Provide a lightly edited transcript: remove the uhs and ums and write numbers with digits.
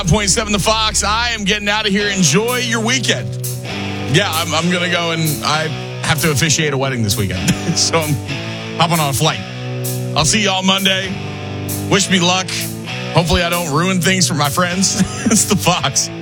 101.7 The Fox. I am getting out of here. Enjoy your weekend. Yeah, I'm going to go, and I have to officiate a wedding this weekend. So I'm hopping on a flight. I'll see y'all Monday. Wish me luck. Hopefully I don't ruin things for my friends. It's The Fox.